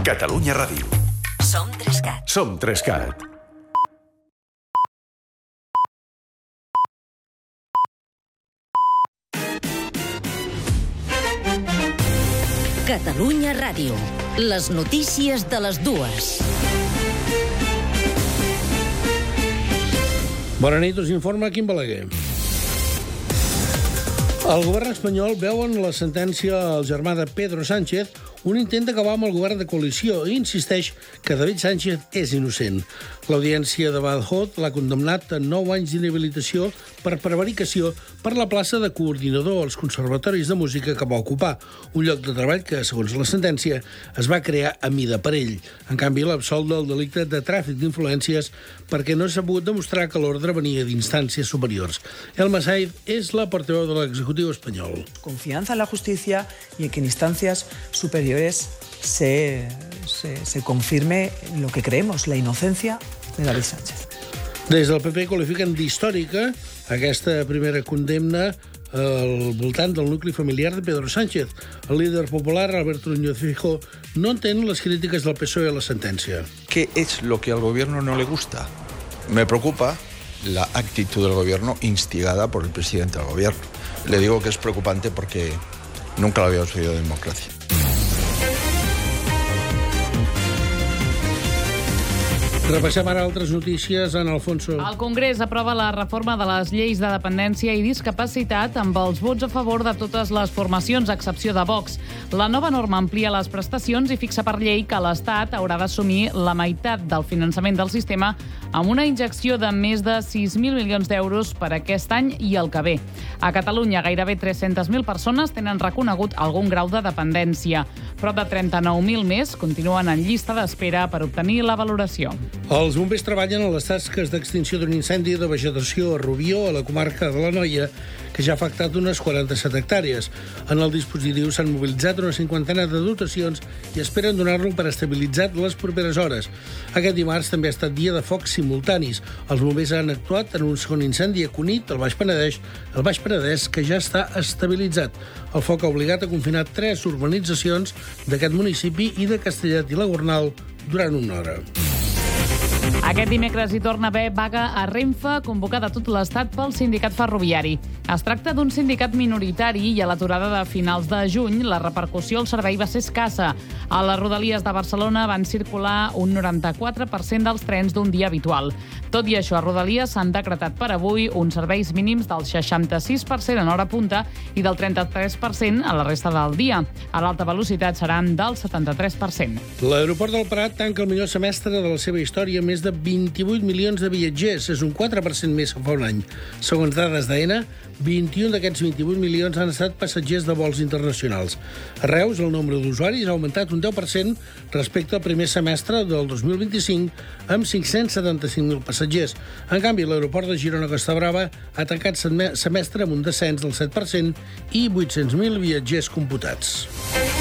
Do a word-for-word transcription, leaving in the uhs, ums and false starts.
Catalunya Ràdio. Som Trescat. Som Trescat. Catalunya Ràdio. Les notícies de les dues. Bona nit, us informa Quim Balaguer. El govern espanyol veu en la sentència al germà de Pedro Sánchez un intent d'acabar amb el govern de coalició i insisteix que David Sánchez és innocent. L'audiència de Badajoz l'ha condemnat a nou anys d'inhabilitació per prevaricació per la plaça de coordinador als conservatoris de música que va ocupar, un lloc de treball que, segons la sentència, es va crear a mida per ell. En canvi, l'absol del delicte de tràfic d'influències perquè no s'ha pogut demostrar que l'ordre venia d'instàncies superiors. Elma Said és la portaveu de l'executiu espanyol. Confianza en la justicia y en que en instancias superiores se, se, se confirme lo que creemos, la inocencia de David Sánchez. Des del P P qualifiquen d'històrica aquesta primera condemna al voltant del nucli familiar de Pedro Sánchez. El líder popular, Alberto Núñez Feijóo, no entén les crítiques del P S O E a la sentència. ¿Qué es lo que al gobierno no le gusta? Me preocupa la actitud del gobierno instigada por el presidente del gobierno. Le digo que es preocupante porque nunca lo habíamos vivido en democracia. Repassem ara altres notícies en Alfonso. El Congrés aprova la reforma de les lleis de dependència i discapacitat amb els vots a favor de totes les formacions, a excepció de Vox. La nova norma amplia les prestacions i fixa per llei que l'Estat haurà d'assumir la meitat del finançament del sistema amb una injecció de més de sis mil milions d'euros per aquest any i el que ve. A Catalunya, gairebé tres-centes mil persones tenen reconegut algun grau de dependència. Prop de trenta-nou mil més continuen en llista d'espera per obtenir la valoració. Els bombers treballen a les tasques d'extinció d'un incendi de vegetació a Rubió, a la comarca de l'Anoia, que ja ha afectat unes quaranta-set hectàrees. En el dispositiu s'han mobilitzat una cinquantena de dotacions i esperen donar-lo per estabilitzat les properes hores. Aquest dimarts també ha estat dia de focs simultanis. Els bombers han actuat en un segon incendi a Cunit, al Baix Penedès, el Baix Penedès, que ja està estabilitzat. El foc ha obligat a confinar tres urbanitzacions d'aquest municipi i de Castellet i la Gornal durant una hora. Aquest dimecres hi torna a haver vaga a Renfe, convocada a tot l'Estat pel sindicat ferroviari. Es tracta d'un sindicat minoritari i a l'aturada de finals de juny la repercussió al servei va ser escassa. A les rodalies de Barcelona van circular un noranta-quatre per cent dels trens d'un dia habitual. Tot i això, a Rodalies s'han decretat per avui uns serveis mínims del seixanta-sis per cent en hora punta i del trenta-tres per cent a la resta del dia. A l'alta velocitat seran del setanta-tres per cent. L'aeroport del Prat tanca el millor semestre de la seva història, més de vint-i-vuit milions de viatgers. És un quatre per cent més que fa un any. Segons dades d'Aena, vint-i-un d'aquests vint-i-vuit milions han estat passatgers de vols internacionals. A Reus, el nombre d'usuaris ha augmentat un deu per cent respecte al primer semestre del dos mil vint-i-cinc, amb cinc-cents setanta-cinc mil passatgers. En canvi, l'aeroport de Girona-Costa Brava ha tancat semestre amb un descens del set per cent i vuit-cents mil viatgers computats.